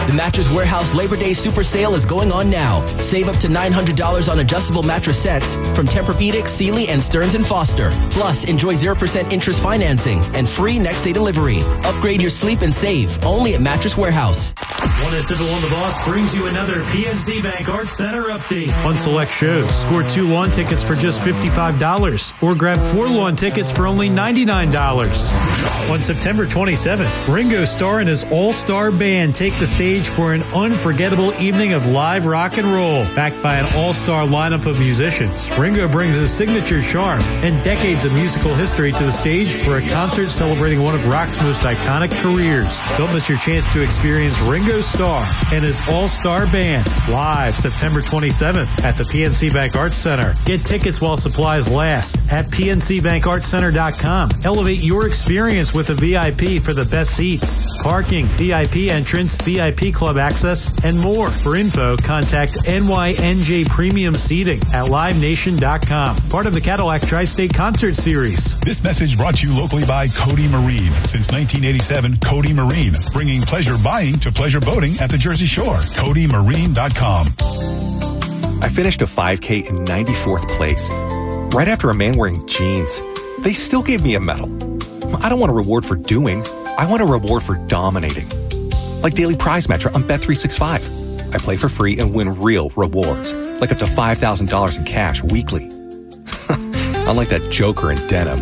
The Mattress Warehouse Labor Day Super Sale is going on now. Save up to $900 on adjustable mattress sets from Tempur-Pedic, Sealy, and Stearns & Foster. Plus, enjoy 0% interest financing and free next-day delivery. Upgrade your sleep and save only at Mattress Warehouse. 107.1 The Boss brings you another PNC Bank Arts Center update. On select shows, score 2 lawn tickets for just $55 or grab 4 lawn tickets for only $99. On September 27th, Ringo Starr and his all-star band take the stage for an unforgettable evening of live rock and roll. Backed by an all-star lineup of musicians, Ringo brings his signature charm and decades of musical history to the stage for a concert celebrating one of rock's most iconic careers. Don't miss your chance to experience Ringo Starr and his all-star band live September 27th at the PNC Bank Arts Center. Get tickets while supplies last at PNCBankArtsCenter.com. Elevate your experience with a VIP for the best seats, parking, VIP entrance, VIP club access, and more. For info, contact NYNJ Premium Seating at LiveNation.com. Part of the Cadillac Tri-State Concert Series. This message brought to you locally by Cody Marine. Since 1987, Cody Marine, bringing pleasure buying to pleasure boating at the Jersey Shore. CodyMarine.com. I finished a 5K in 94th place, right after a man wearing jeans. They still gave me a medal. I don't want a reward for doing. I want a reward for dominating. Like Daily Prize Matcher on Bet365. I play for free and win real rewards, like up to $5,000 in cash weekly. Unlike that joker in denim.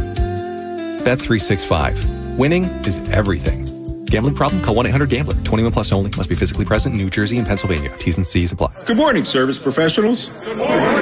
Bet365. Winning is everything. Gambling problem? Call 1-800-GAMBLER. 21 plus only. Must be physically present in New Jersey and Pennsylvania. T's and C's apply. Good morning, service professionals. Good morning.